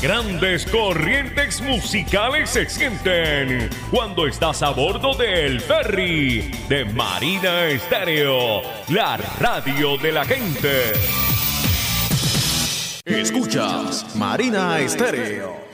Grandes corrientes musicales se sienten cuando estás a bordo del ferry de Marina Estéreo, la radio de la gente. Escuchas Marina Estéreo.